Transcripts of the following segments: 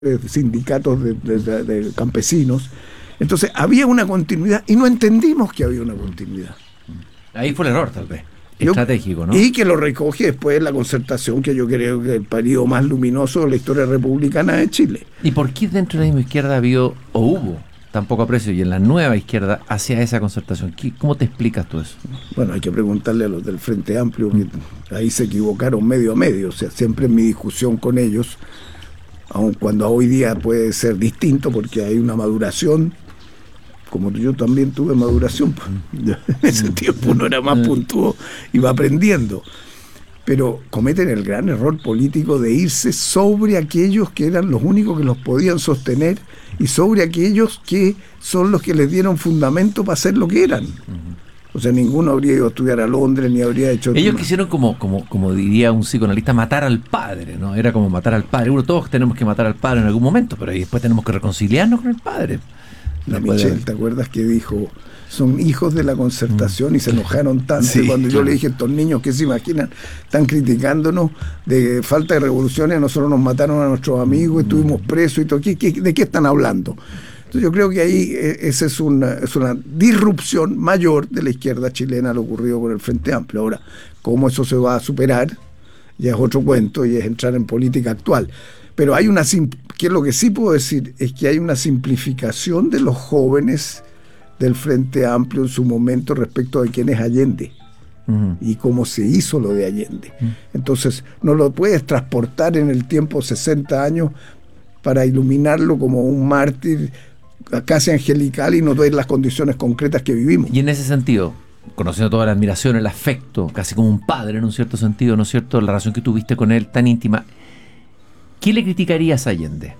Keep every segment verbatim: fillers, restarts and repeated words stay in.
eh, sindicatos de, de, de, de campesinos. Entonces había una continuidad y no entendimos que había una continuidad. Ahí fue el error, tal vez. Yo, estratégico, ¿no? Y que lo recoge después la Concertación, que yo creo que es el periodo más luminoso de la historia republicana de Chile. ¿Y por qué dentro de la misma izquierda habido o hubo tan poco aprecio y en la nueva izquierda hacia esa Concertación? ¿Cómo te explicas tú eso? Bueno, hay que preguntarle a los del Frente Amplio, que ahí se equivocaron medio a medio. O sea, siempre en mi discusión con ellos, aun cuando hoy día puede ser distinto porque hay una maduración, como yo también tuve maduración, en ese tiempo uno era más puntuo y va aprendiendo, pero cometen el gran error político de irse sobre aquellos que eran los únicos que los podían sostener y sobre aquellos que son los que les dieron fundamento para ser lo que eran. O sea, ninguno habría ido a estudiar a Londres ni habría hecho... Ellos quisieron, como, como, como diría un psicoanalista, matar al padre, ¿no? Era como matar al padre. Uno, todos tenemos que matar al padre en algún momento, pero después tenemos que reconciliarnos con el padre. La Michelle, ¿te acuerdas que dijo? Son hijos de la Concertación, y se enojaron tanto, sí, cuando claro. Yo le dije, estos niños que se imaginan, están criticándonos de falta de revoluciones, nosotros nos mataron a nuestros amigos, estuvimos presos y todo. ¿Qué, qué, ¿De qué están hablando? Entonces yo creo que ahí esa es una, es una disrupción mayor de la izquierda chilena, lo ocurrido con el Frente Amplio. Ahora, ¿cómo eso se va a superar? Ya es otro cuento y es entrar en política actual. Pero hay una, que lo que sí puedo decir es que hay una simplificación de los jóvenes del Frente Amplio en su momento respecto de quién es Allende uh-huh. y cómo se hizo lo de Allende. Uh-huh. Entonces no lo puedes transportar en el tiempo sesenta años para iluminarlo como un mártir casi angelical y no ver las condiciones concretas que vivimos. Y en ese sentido, conociendo toda la admiración, el afecto, casi como un padre en un cierto sentido, ¿no es cierto?, la relación que tuviste con él tan íntima, ¿qué le criticarías a Allende?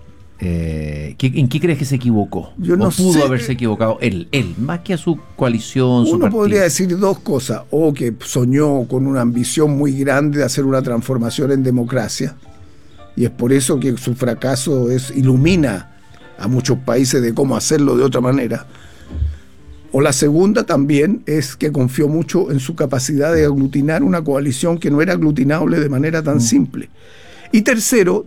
Eh, ¿En qué crees que se equivocó? Yo no ¿O pudo sé. haberse equivocado él, él, más que a su coalición, su Uno partido? podría decir dos cosas: o que soñó con una ambición muy grande de hacer una transformación en democracia, y es por eso que su fracaso es, ilumina a muchos países de cómo hacerlo de otra manera. O la segunda también es que confió mucho en su capacidad de aglutinar una coalición que no era aglutinable de manera tan mm. simple. Y tercero,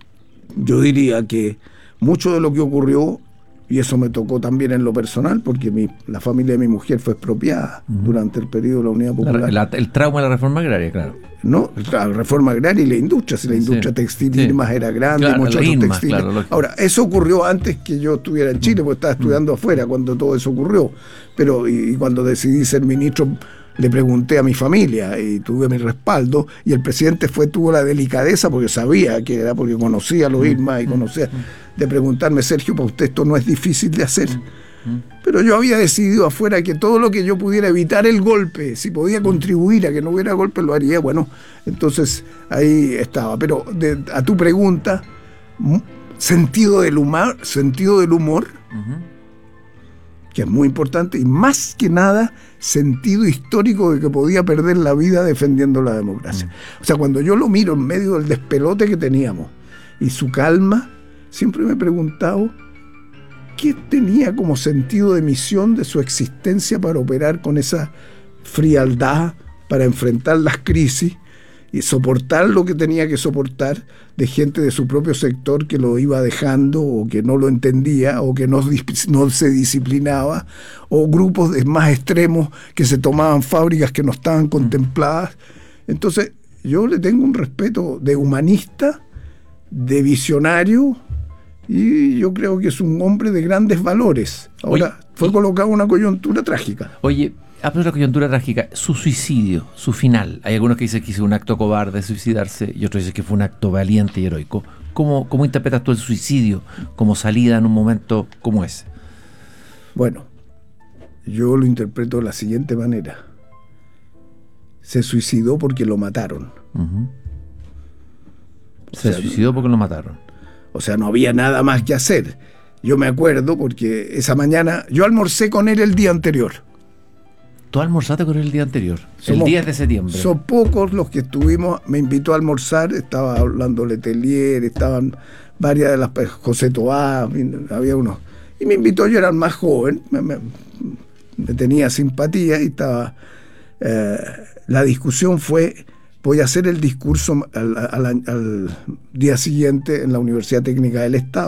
yo diría que mucho de lo que ocurrió, y eso me tocó también en lo personal, porque mi, la familia de mi mujer fue expropiada uh-huh. durante el periodo de la Unidad Popular. La, la, el trauma de la reforma agraria, claro. No, la reforma agraria y la industria, si la industria sí, textil sí. Irmas era grande, claro, muchos otros textiles. Claro, ahora, eso ocurrió antes que yo estuviera en Chile, porque estaba estudiando uh-huh. afuera cuando todo eso ocurrió. Pero y, y cuando decidí ser ministro, le pregunté a mi familia y tuve mi respaldo, y el presidente fue tuvo la delicadeza, porque sabía que era porque conocía a los Irmas y conocía, de preguntarme: Sergio, para usted esto no es difícil de hacer. Pero yo había decidido afuera que todo lo que yo pudiera evitar el golpe, si podía contribuir a que no hubiera golpe, lo haría. Bueno, entonces ahí estaba. Pero de, a tu pregunta, sentido del humor, sentido del humor, uh-huh. que es muy importante, y más que nada sentido histórico de que podía perder la vida defendiendo la democracia. Mm. O sea, cuando yo lo miro en medio del despelote que teníamos y su calma, siempre me he preguntado qué tenía como sentido de misión de su existencia para operar con esa frialdad, para enfrentar las crisis y soportar lo que tenía que soportar de gente de su propio sector que lo iba dejando, o que no lo entendía, o que no, no se disciplinaba, o grupos de más extremos que se tomaban fábricas que no estaban contempladas. Entonces yo le tengo un respeto de humanista, de visionario, y yo creo que es un hombre de grandes valores. Ahora, Oye, fue colocado en una coyuntura trágica. Oye, a de la coyuntura trágica, su suicidio, su final. Hay algunos que dicen que hizo un acto cobarde suicidarse, y otros dicen que fue un acto valiente y heroico. ¿Cómo, cómo interpretas tú el suicidio como salida en un momento como ese? Bueno, yo lo interpreto de la siguiente manera: se suicidó porque lo mataron. Uh-huh. Se sea, suicidó porque lo mataron. O sea, no había nada más que hacer. Yo me acuerdo porque esa mañana yo almorcé con él el día anterior. ¿Tú almorzaste con él el día anterior? Somos, el diez de septiembre. Son pocos los que estuvimos. Me invitó a almorzar, estaba hablando Letelier, estaban varias de las... José Toá, había unos... Y me invitó, yo era el más joven, me, me, me tenía simpatía y estaba... Eh, la discusión fue voy a hacer el discurso al, al, al día siguiente en la Universidad Técnica del Estado.